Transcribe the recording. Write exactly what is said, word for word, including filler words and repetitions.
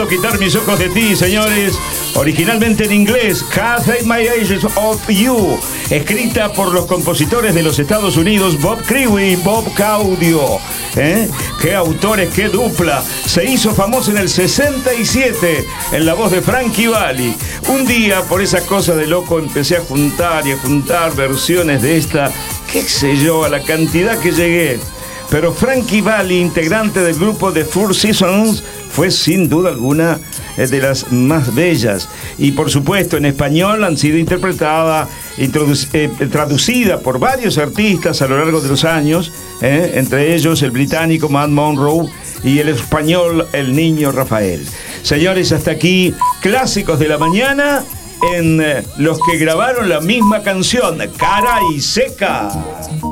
quitar mis ojos de ti, señores. Originalmente en inglés, Can't Take My Eyes Off You, escrita por los compositores de los Estados Unidos, Bob Crewey y Bob Gaudio. ¿Eh? ¡Qué autores, qué dupla! Se hizo famoso en el sesenta y siete en la voz de Frankie Valli. Un día, por esa cosa de loco, empecé a juntar y a juntar versiones de esta, qué sé yo, a la cantidad que llegué. Pero Frankie Valli, integrante del grupo The Four Seasons, fue sin duda alguna de las más bellas. Y por supuesto en español han sido interpretadas, eh, traducidas por varios artistas a lo largo de los años, eh, entre ellos el británico Matt Monro y el español el Niño Rafael. Señores, hasta aquí Clásicos de la Mañana, en eh, los que grabaron la misma canción, Cara y Seca.